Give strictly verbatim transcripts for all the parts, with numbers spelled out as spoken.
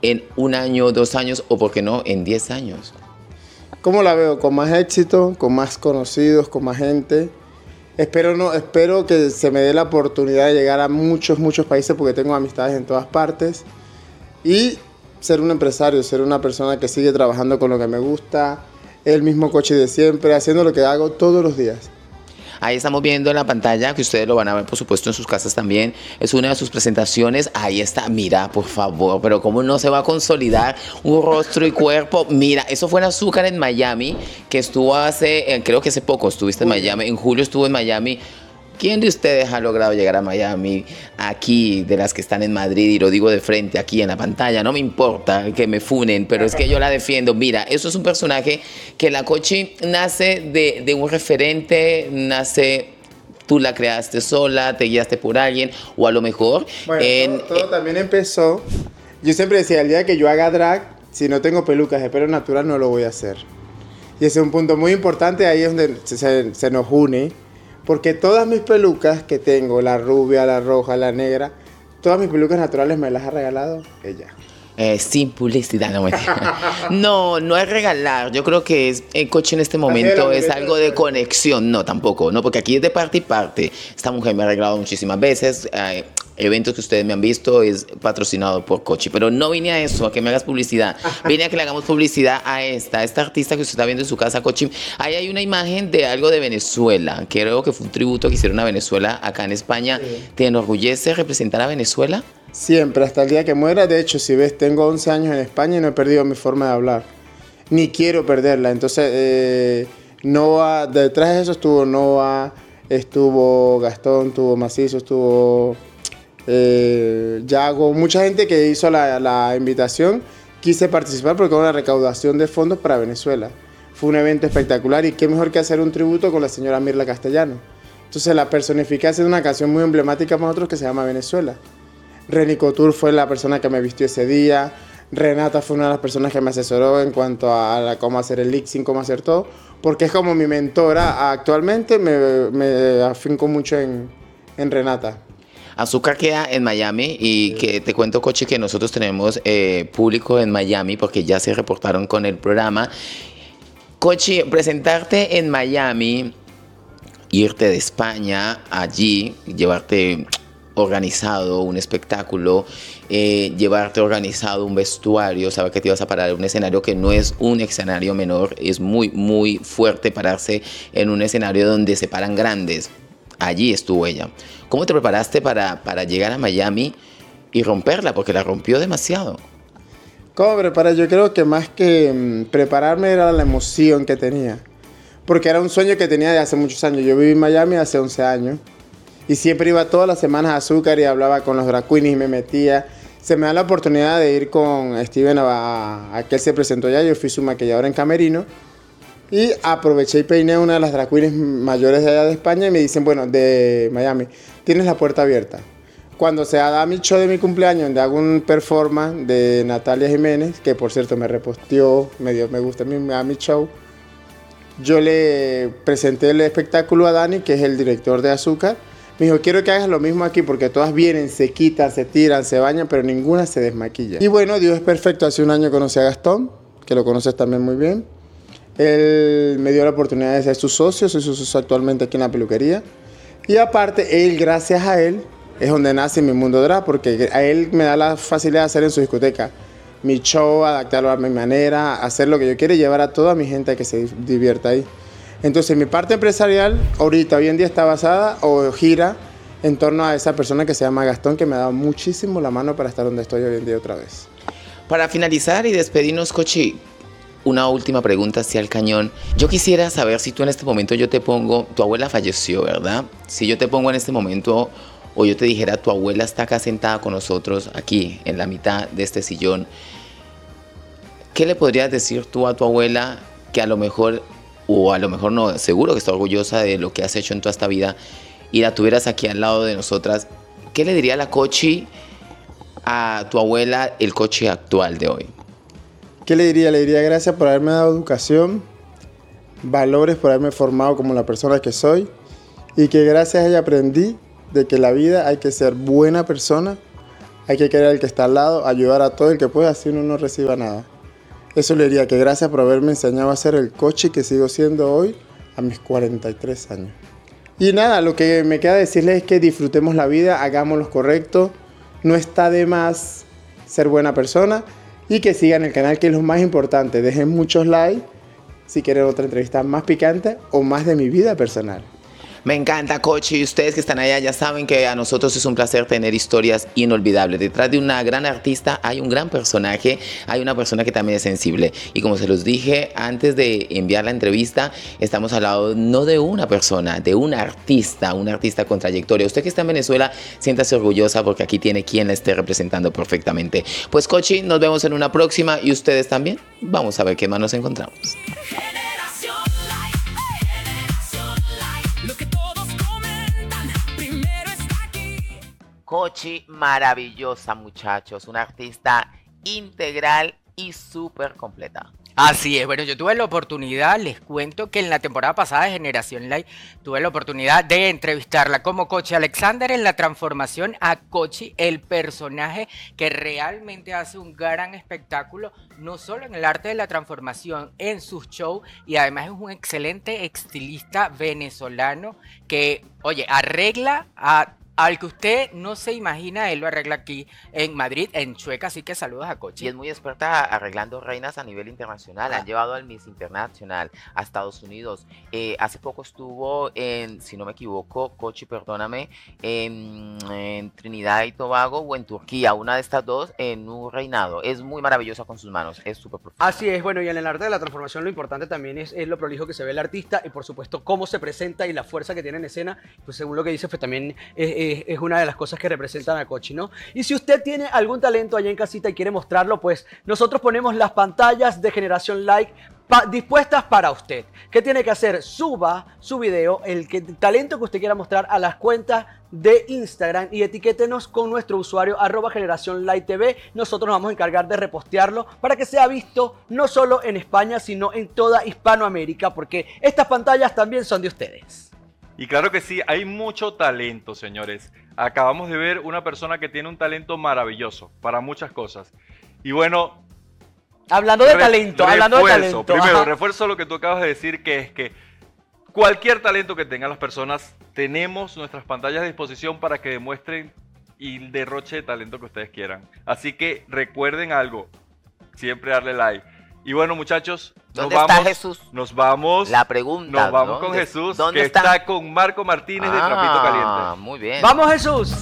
en un año, dos años o, por qué no, en diez años? ¿Cómo la veo? Con más éxito, con más conocidos, con más gente. Espero, no, espero que se me dé la oportunidad de llegar a muchos, muchos países porque tengo amistades en todas partes. Y ser un empresario, ser una persona que sigue trabajando con lo que me gusta, el mismo coche de siempre, haciendo lo que hago todos los días. Ahí estamos viendo en la pantalla, que ustedes lo van a ver, por supuesto, en sus casas también. Es una de sus presentaciones. Ahí está, mira, por favor, pero cómo no se va a consolidar un rostro y cuerpo. Mira, eso fue en Azúcar en Miami, que estuvo hace, eh, creo que hace poco estuviste en Miami. En julio estuvo en Miami. ¿Quién de ustedes ha logrado llegar a Miami, aquí, de las que están en Madrid? Y lo digo de frente, aquí en la pantalla. No me importa que me funen, pero es que yo la defiendo. Mira, eso es un personaje que la Cochi nace de, de un referente, nace... Tú la creaste sola, te guiaste por alguien, o a lo mejor... Bueno, en, todo, todo también empezó... Yo siempre decía, el día que yo haga drag, si no tengo pelucas de pelo natural, no lo voy a hacer. Y ese es un punto muy importante, ahí es donde se, se, se nos une. Porque todas mis pelucas que tengo, la rubia, la roja, la negra, todas mis pelucas naturales me las ha regalado ella. Eh, sin publicidad, no, no, no es regalar. Yo creo que es, el coche en este momento es algo de conexión. No, tampoco, no, porque aquí es de parte y parte. Esta mujer me ha regalado muchísimas veces. Eh, eventos que ustedes me han visto es patrocinado por Cochi, pero no vine a eso, a que me hagas publicidad. Vine a que le hagamos publicidad a esta, a esta artista que usted está viendo en su casa, Cochi. Ahí hay una imagen de algo de Venezuela. Creo que fue un tributo que hicieron a Venezuela acá en España. Sí. ¿Te enorgullece representar a Venezuela? Siempre, hasta el día que muera. De hecho, si ves, tengo once años en España y no he perdido mi forma de hablar. Ni quiero perderla. Entonces, eh, Noah, detrás de eso estuvo Noah, estuvo Gastón, estuvo Macizo, estuvo eh, Yago. Mucha gente que hizo la, la invitación. Quise participar porque era una recaudación de fondos para Venezuela. Fue un evento espectacular y qué mejor que hacer un tributo con la señora Mirla Castellano. Entonces la personifiqué haciendo una canción muy emblemática para nosotros que se llama Venezuela. Reni Couture fue la persona que me vistió ese día. Renata fue una de las personas que me asesoró en cuanto a, a cómo hacer el lip sync, cómo hacer todo. Porque es como mi mentora actualmente, me, me afinco mucho en, en Renata. Azúcar queda en Miami y sí. Que te cuento, Cochi, que nosotros tenemos eh, público en Miami porque ya se reportaron con el programa. Cochi, presentarte en Miami, irte de España allí, llevarte... organizado un espectáculo, eh, llevarte organizado un vestuario, saber que te ibas a parar en un escenario que no es un escenario menor, es muy, muy fuerte pararse en un escenario donde se paran grandes. Allí estuvo ella. ¿Cómo te preparaste para, para llegar a Miami y romperla? Porque la rompió demasiado. ¿Cómo preparar? Yo creo que más que mmm, prepararme era la emoción que tenía. Porque era un sueño que tenía de hace muchos años. Yo viví en Miami hace once años. Y siempre iba todas las semanas a Azúcar y hablaba con los drag queens y me metía. Se me da la oportunidad de ir con Steven a, a, a que él se presentó ya. Yo fui su maquilladora en camerino. Y aproveché y peiné a una de las drag queens mayores de allá de España y me dicen, bueno, de Miami, tienes la puerta abierta. Cuando se da mi show de mi cumpleaños, donde hago un performance de Natalia Jiménez, que por cierto me reposteó, me dio me gusta mi, a mi show, yo le presenté el espectáculo a Dani, que es el director de Azúcar. Me dijo, quiero que hagas lo mismo aquí porque todas vienen, se quitan, se tiran, se bañan, pero ninguna se desmaquilla. Y bueno, Dios es perfecto. Hace un año conocí a Gastón, que lo conoces también muy bien. Él me dio la oportunidad de ser su socio, soy su socio actualmente aquí en la peluquería. Y aparte, él, gracias a él, es donde nace mi mundo drag, porque a él me da la facilidad de hacer en su discoteca mi show, adaptarlo a mi manera, hacer lo que yo quiero y llevar a toda mi gente a que se divierta ahí. Entonces, mi parte empresarial, ahorita, hoy en día, está basada o gira en torno a esa persona que se llama Gastón, que me ha dado muchísimo la mano para estar donde estoy hoy en día otra vez. Para finalizar y despedirnos, Cochi, una última pregunta hacia el cañón. Yo quisiera saber si tú en este momento yo te pongo, tu abuela falleció, ¿verdad? Si yo te pongo en este momento, o yo te dijera, tu abuela está acá sentada con nosotros, aquí, en la mitad de este sillón, ¿qué le podrías decir tú a tu abuela que a lo mejor... o a lo mejor no, seguro que está orgullosa de lo que has hecho en toda esta vida y la tuvieras aquí al lado de nosotras? ¿Qué le diría la Cochi a tu abuela, el Cochi actual de hoy? ¿Qué le diría? Le diría gracias por haberme dado educación, valores, por haberme formado como la persona que soy y que gracias a ella aprendí de que en la vida hay que ser buena persona, hay que querer al que está al lado, ayudar a todo el que pueda, así uno no reciba nada. Eso le diría que gracias por haberme enseñado a ser el coach que sigo siendo hoy a mis cuarenta y tres años. Y nada, lo que me queda decirles es que disfrutemos la vida, hagamos lo correcto, no está de más ser buena persona y que sigan el canal, que es lo más importante. Dejen muchos likes si quieren otra entrevista más picante o más de mi vida personal. Me encanta, coach, y ustedes que están allá ya saben que a nosotros es un placer tener historias inolvidables. Detrás de una gran artista hay un gran personaje, hay una persona que también es sensible. Y como se los dije antes de enviar la entrevista, estamos al lado no de una persona, de un artista, un artista con trayectoria. Usted que está en Venezuela, siéntase orgullosa porque aquí tiene quien la esté representando perfectamente. Pues, coach, nos vemos en una próxima y ustedes también. Vamos a ver qué más nos encontramos. Cochi maravillosa, muchachos, una artista integral y súper completa. Así es, bueno, yo tuve la oportunidad, les cuento que en la temporada pasada de Generación Live tuve la oportunidad de entrevistarla como Cochi Alexander en la transformación a Cochi, el personaje que realmente hace un gran espectáculo, no solo en el arte de la transformación, en sus shows, y además es un excelente estilista venezolano que, oye, arregla a... Al que usted no se imagina, él lo arregla aquí en Madrid, en Chueca, así que saludos a Cochi. Y es muy experta arreglando reinas a nivel internacional. Ah. Han llevado al Miss International a Estados Unidos. Eh, hace poco estuvo en, si no me equivoco, Cochi, perdóname, en, en Trinidad y Tobago o en Turquía, una de estas dos en un reinado. Es muy maravillosa con sus manos, es súper profunda. Así es, bueno, y en el arte de la transformación lo importante también es, es lo prolijo que se ve el artista y por supuesto cómo se presenta y la fuerza que tiene en escena, pues según lo que dice, pues también es, es una de las cosas que representan a Cochi, ¿no? Y si usted tiene algún talento allá en casita y quiere mostrarlo, pues nosotros ponemos las pantallas de Generación Like pa dispuestas para usted. ¿Qué tiene que hacer? Suba su video, el, que, el talento que usted quiera mostrar a las cuentas de Instagram y etiquétenos con nuestro usuario arroba Generación Like T V. Nosotros nos vamos a encargar de repostearlo para que sea visto no solo en España, sino en toda Hispanoamérica, porque estas pantallas también son de ustedes. Y claro que sí, hay mucho talento, señores. Acabamos de ver una persona que tiene un talento maravilloso para muchas cosas. Y bueno... Hablando de talento, hablando de talento. Primero, ajá. refuerzo lo que tú acabas de decir, que es que cualquier talento que tengan las personas, tenemos nuestras pantallas a disposición para que demuestren el derroche de talento que ustedes quieran. Así que recuerden algo, siempre darle like. Y bueno, muchachos, ¿dónde nos está vamos, Jesús? Nos vamos. La pregunta. Nos vamos ¿dónde, con Jesús, ¿dónde que está? está con Marco Martínez ah, de Trapito Caliente. Ah, muy bien. ¡Vamos, Jesús!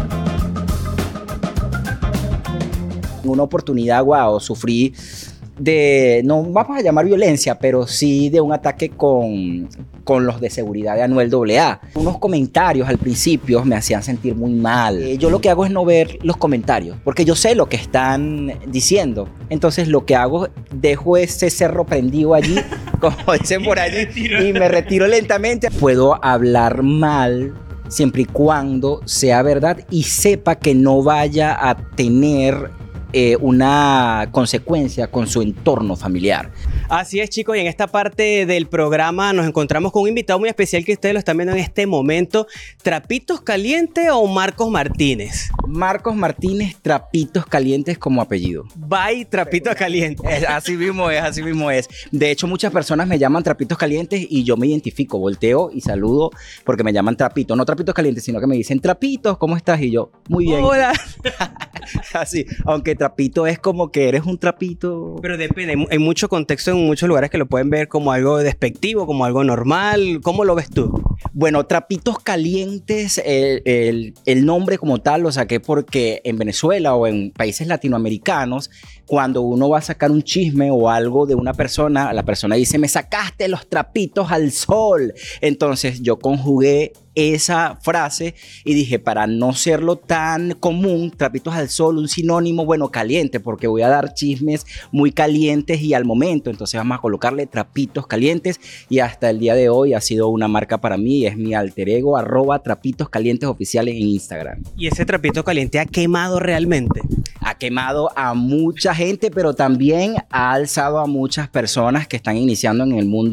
En una oportunidad, wow, sufrí de, no vamos a llamar violencia, pero sí de un ataque con, con los de seguridad de Anuel doble A. Unos comentarios al principio me hacían sentir muy mal. Eh, yo lo que hago es no ver los comentarios, porque yo sé lo que están diciendo. Entonces lo que hago, dejo ese cerro prendido allí, como dicen por allí, y me retiro lentamente. Puedo hablar mal siempre y cuando sea verdad y sepa que no vaya a tener Eh, una consecuencia con su entorno familiar. Así es, chicos, y en esta parte del programa nos encontramos con un invitado muy especial que ustedes lo están viendo en este momento. ¿Trapitos Calientes o Marcos Martínez? Marcos Martínez, Trapitos Calientes como apellido. Bye, Trapitos Calientes. Es, así mismo es, así mismo es. De hecho, muchas personas me llaman Trapitos Calientes y yo me identifico, volteo y saludo porque me llaman Trapito. No Trapitos Calientes, sino que me dicen Trapitos, ¿cómo estás? Y yo, muy bien. Hola. Así, aunque trapito es como que eres un trapito. Pero depende, hay, hay mucho contexto en muchos lugares que lo pueden ver como algo despectivo, como algo normal. ¿Cómo lo ves tú? Bueno, Trapitos Calientes, el, el, el nombre como tal lo saqué porque en Venezuela o en países latinoamericanos, cuando uno va a sacar un chisme o algo de una persona, la persona dice, me sacaste los trapitos al sol. Entonces yo conjugué esa frase y dije, para no serlo tan común, trapitos al sol, un sinónimo, bueno, caliente, porque voy a dar chismes muy calientes y al momento, entonces vamos a colocarle Trapitos Calientes y hasta el día de hoy ha sido una marca para mí, es mi alter ego, arroba Trapitos Calientes oficiales en Instagram. ¿Y ese Trapito Caliente ha quemado realmente? Ha quemado a mucha gente, pero también ha alzado a muchas personas que están iniciando en el mundo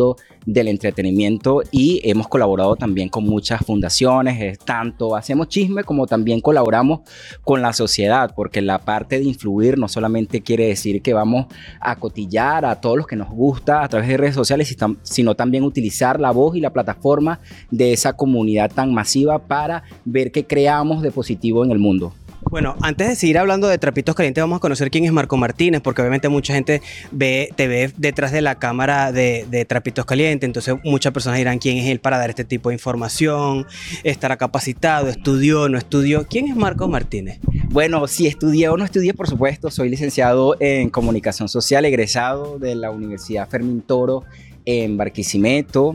del entretenimiento y hemos colaborado también con muchas fundaciones, eh, tanto hacemos chisme como también colaboramos con la sociedad, porque la parte de influir no solamente quiere decir que vamos a cotillar a todos los que nos gusta a través de redes sociales, sino también utilizar la voz y la plataforma de esa comunidad tan masiva para ver qué creamos de positivo en el mundo. Bueno, antes de seguir hablando de trapitos calientes, vamos a conocer quién es Marco Martínez, porque obviamente mucha gente ve, te ve detrás de la cámara de, de trapitos calientes, entonces muchas personas dirán quién es él para dar este tipo de información, estará capacitado, estudió, no estudió. ¿Quién es Marco Martínez? Bueno, si estudié o no estudié, por supuesto, soy licenciado en Comunicación Social, egresado de la Universidad Fermín Toro en Barquisimeto.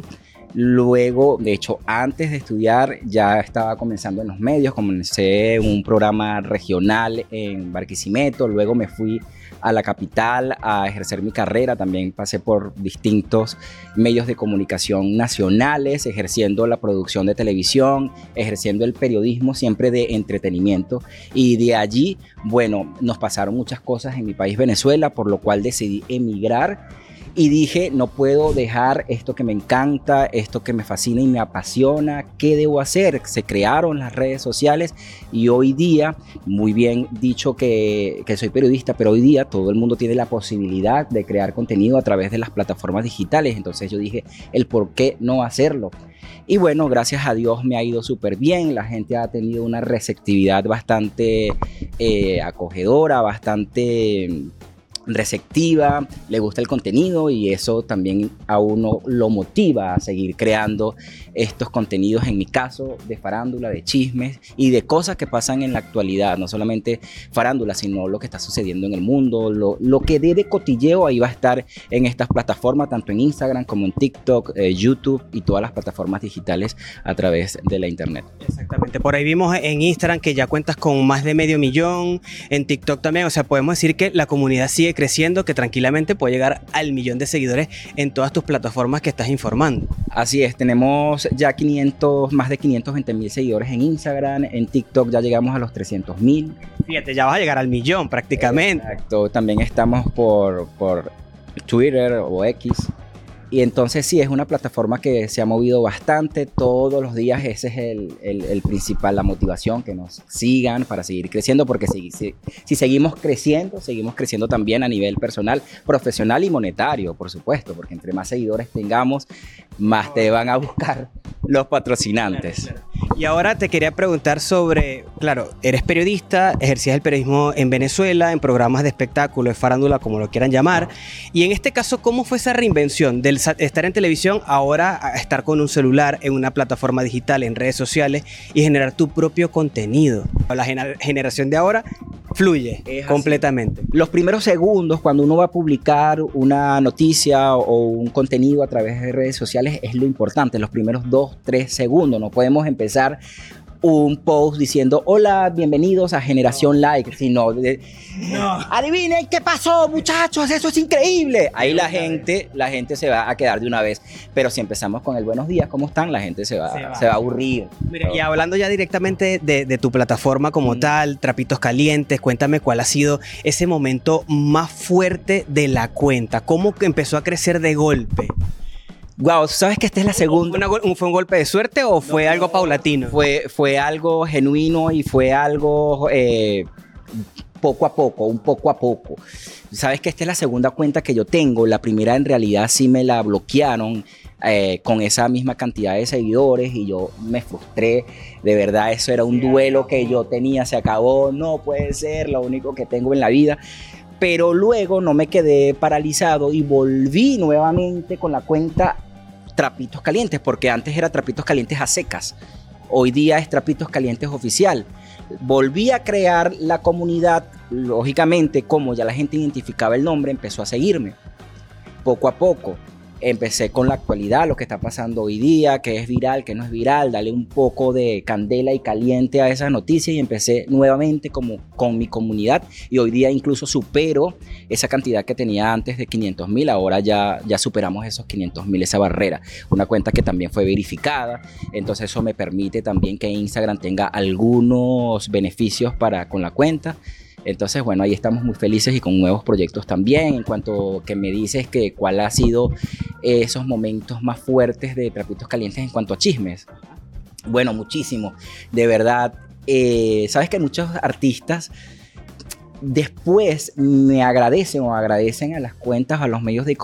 Luego, de hecho, antes de estudiar ya estaba comenzando en los medios, comencé un programa regional en Barquisimeto, luego me fui a la capital a ejercer mi carrera, también pasé por distintos medios de comunicación nacionales, ejerciendo la producción de televisión, ejerciendo el periodismo siempre de entretenimiento, y de allí, bueno, nos pasaron muchas cosas en mi país Venezuela, por lo cual decidí emigrar. Y dije, no puedo dejar esto que me encanta, esto que me fascina y me apasiona. ¿Qué debo hacer? Se crearon las redes sociales y hoy día, muy bien dicho que, que soy periodista, pero hoy día todo el mundo tiene la posibilidad de crear contenido a través de las plataformas digitales. Entonces yo dije, el por qué no hacerlo. Y bueno, gracias a Dios me ha ido súper bien. La gente ha tenido una receptividad bastante eh, acogedora, bastante receptiva, le gusta el contenido y eso también a uno lo motiva a seguir creando estos contenidos, en mi caso de farándula, de chismes y de cosas que pasan en la actualidad, no solamente farándula, sino lo que está sucediendo en el mundo, lo, lo que dé de cotilleo ahí va a estar en estas plataformas, tanto en Instagram como en TikTok, eh, YouTube y todas las plataformas digitales a través de la internet. Exactamente, por ahí vimos en Instagram que ya cuentas con más de medio millón, en TikTok también, o sea, podemos decir que la comunidad sigue creciendo, que tranquilamente puede llegar al millón de seguidores en todas tus plataformas que estás informando. Así es, tenemos ya quinientos, más de quinientos veinte mil seguidores en Instagram, en TikTok ya llegamos a los trescientos mil. Fíjate, ya vas a llegar al millón prácticamente. Exacto, también estamos por, por Twitter o X. Y entonces sí, es una plataforma que se ha movido bastante todos los días. Ese es el, el, el principal, la motivación, que nos sigan para seguir creciendo, porque si, si, si seguimos creciendo, seguimos creciendo también a nivel personal, profesional y monetario, por supuesto, porque entre más seguidores tengamos, más te van a buscar los patrocinantes. Claro, claro. Y ahora te quería preguntar sobre, claro, eres periodista, ejercías el periodismo en Venezuela, en programas de espectáculo, de farándula, como lo quieran llamar, y en este caso, ¿cómo fue esa reinvención del estar en televisión ahora a estar con un celular en una plataforma digital, en redes sociales y generar tu propio contenido? La gener- generación de ahora fluye completamente. Los primeros segundos cuando uno va a publicar una noticia o un contenido a través de redes sociales es lo importante, los primeros dos, tres segundos. No podemos empezar un post diciendo hola, bienvenidos a Generación Like, sino de, no. Adivinen qué pasó, muchachos, eso es increíble. Ahí la gente, la gente se va a quedar de una vez, pero si empezamos con el buenos días, ¿cómo están? La gente se va, se va. Se va a aburrir. Mira, y hablando ya directamente de, de tu plataforma como mm. tal, Trapitos Calientes, cuéntame cuál ha sido ese momento más fuerte de la cuenta, cómo empezó a crecer de golpe. Wow, ¿sabes que esta es la segunda? ¿Fue, una, ¿Fue un golpe de suerte o fue no, algo paulatino? Fue, fue algo genuino y fue algo eh, poco a poco, un poco a poco. ¿Sabes que esta es la segunda cuenta que yo tengo? La primera en realidad sí me la bloquearon eh, con esa misma cantidad de seguidores y yo me frustré. De verdad, eso era un duelo que yo tenía, se acabó, no puede ser, lo único que tengo en la vida. Pero luego no me quedé paralizado y volví nuevamente con la cuenta Trapitos Calientes, porque antes era Trapitos Calientes a secas, hoy día es Trapitos Calientes oficial. Volví a crear la comunidad, lógicamente, como ya la gente identificaba el nombre, empezó a seguirme poco a poco. Empecé con la actualidad, lo que está pasando hoy día, que es viral, que no es viral, darle un poco de candela y caliente a esas noticias y empecé nuevamente como con mi comunidad y hoy día incluso supero esa cantidad que tenía antes de quinientos mil, ahora ya, ya superamos esos quinientos mil, esa barrera, una cuenta que también fue verificada, entonces eso me permite también que Instagram tenga algunos beneficios para con la cuenta. Entonces, bueno, ahí estamos muy felices y con nuevos proyectos también. En cuanto que me dices que cuál ha sido eh, esos momentos más fuertes de Trapitos Calientes en cuanto a chismes? Bueno, muchísimo, de verdad. Eh, sabes que muchos artistas después me agradecen o agradecen a las cuentas, a los medios de